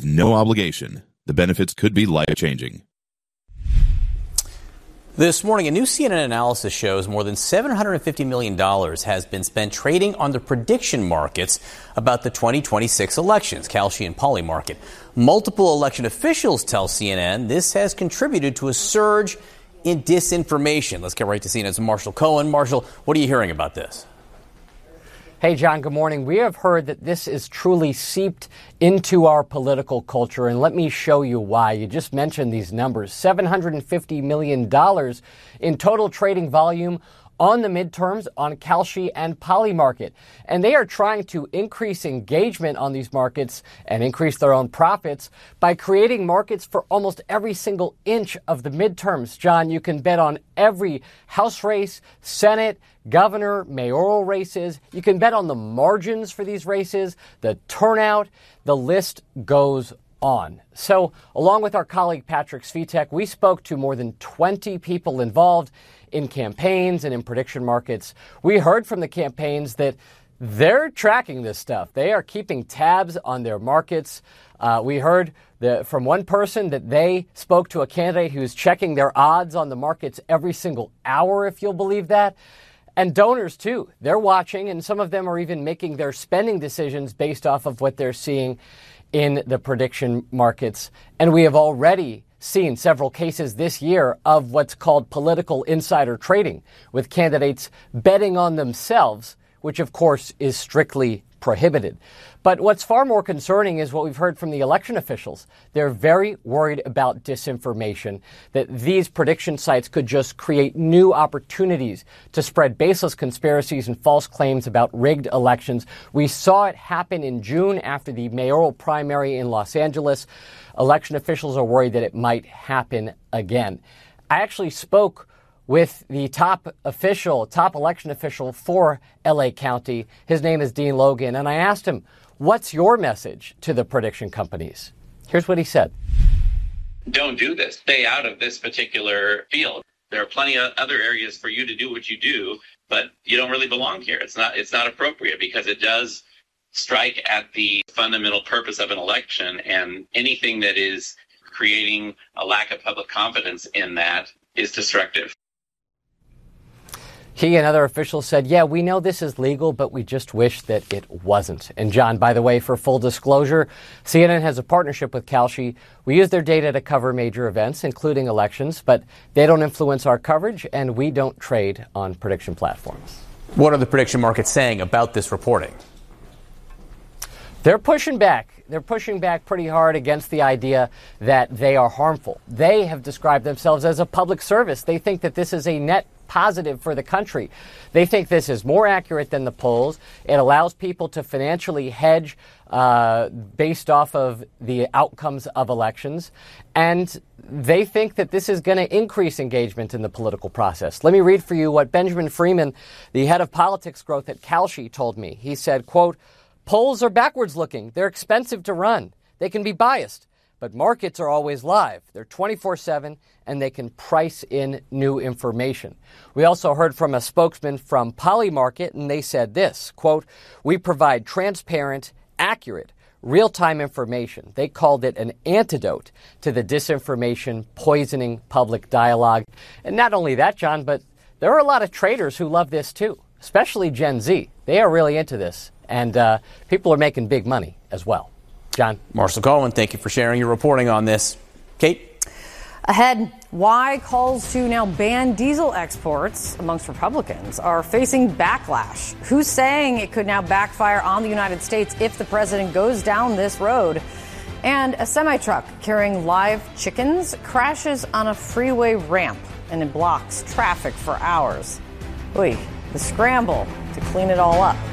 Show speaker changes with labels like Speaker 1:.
Speaker 1: no obligation. The benefits could be life-changing.
Speaker 2: This morning, a new CNN analysis shows more than $750 million has been spent trading on the prediction markets about the 2026 elections, Kalshi and Polymarket. Multiple election officials tell CNN this has contributed to a surge in disinformation. Let's get right to CNN's Marshall Cohen. Marshall, what are you hearing about this?
Speaker 3: Hey, John, good morning. We have heard that this is truly seeped into our political culture, and let me show you why. You just mentioned these numbers. $750 million in total trading volume on the midterms on Kalshi and Polymarket. And they are trying to increase engagement on these markets and increase their own profits by creating markets for almost every single inch of the midterms. John, you can bet on every House race, Senate, governor, mayoral races. You can bet on the margins for these races, the turnout. The list goes on. So, along with our colleague Patrick Svitek, we spoke to more than 20 people involved in campaigns and in prediction markets. We heard from the campaigns that they're tracking this stuff. They are keeping tabs on their markets. We heard from one person that they spoke to a candidate who's checking their odds on the markets every single hour, if you'll believe that. And donors, too. They're watching, and some of them are even making their spending decisions based off of what they're seeing in the prediction markets. And we have already seen several cases this year of what's called political insider trading, with candidates betting on themselves, which, of course, is strictly prohibited. But what's far more concerning is what we've heard from the election officials. They're very worried about disinformation, that these prediction sites could just create new opportunities to spread baseless conspiracies and false claims about rigged elections. We saw it happen in June after the mayoral primary in Los Angeles. Election officials are worried that it might happen again. I actually spoke with the top election official for LA County. His name is Dean Logan. And I asked him, what's your message to the prediction companies? Here's what he said.
Speaker 4: Don't do this. Stay out of this particular field. There are plenty of other areas for you to do what you do, but you don't really belong here. It's not appropriate because it does strike at the fundamental purpose of an election, and anything that is creating a lack of public confidence in that is destructive.
Speaker 3: He and other officials said, yeah, we know this is legal, but we just wish that it wasn't. And John, by the way, for full disclosure, CNN has a partnership with Kalshi. We use their data to cover major events, including elections, but they don't influence our coverage, and we don't trade on prediction platforms.
Speaker 2: What are the prediction markets saying about this reporting?
Speaker 3: They're pushing back. They're pushing back pretty hard against the idea that they are harmful. They have described themselves as a public service. They think that this is a net positive for the country. They think this is more accurate than the polls. It allows people to financially hedge based off of the outcomes of elections. And they think that this is going to increase engagement in the political process. Let me read for you what Benjamin Freeman, the head of politics growth at Kalshi, told me. He said, quote, polls are backwards looking. They're expensive to run. They can be biased. But markets are always live. They're 24/7, and they can price in new information. We also heard from a spokesman from Polymarket, and they said this, quote, we provide transparent, accurate, real-time information. They called it an antidote to the disinformation poisoning public dialogue. And not only that, John, but there are a lot of traders who love this too, especially Gen Z. They are really into this, and people are making big money as well. John.
Speaker 2: Marshall Cohen, thank you for sharing your reporting on this. Kate?
Speaker 5: Ahead, why calls to now ban diesel exports amongst Republicans are facing backlash. Who's saying it could now backfire on the United States if the president goes down this road? And a semi-truck carrying live chickens crashes on a freeway ramp and it blocks traffic for hours. Oy, the scramble to clean it all up.